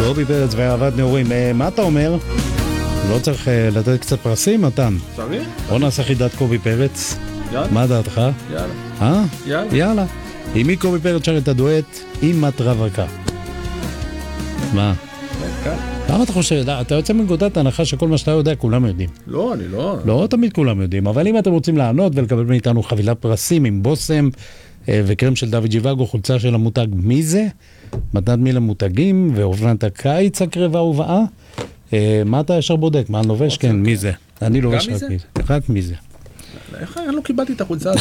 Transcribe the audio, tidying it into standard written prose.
קובי פרץ ואהבת נעורים. מה אתה אומר? לא צריך לתת קצת פרסים, מתן? צריך? בוא נעשה חידת קובי פרץ. יאללה. מה דעתך? יאללה. יאללה. עם מי קובי פרץ שר את הדואט? עם מת רווקה. מה? למה אתה חושב? אתה יוצא מנקודת ההנחה שכל מה שאתה יודע כולם יודעים. לא, אני לא. לא תמיד כולם יודעים, אבל אם אתם רוצים לענות ולקבל מאיתנו חבילת פרסים עם בוסם וקרם של דוד ג'יוואגו, חולצה של המותג מי זה? מתנת מי למותגים ואופנת הקיץ הקרבה ובאה. מה אתה ישר בודק? מה לובש? כן, מי זה? אני לובש רק מי זה. רק מי זה. איך אני לא קיבלתי את החולצה הזאת?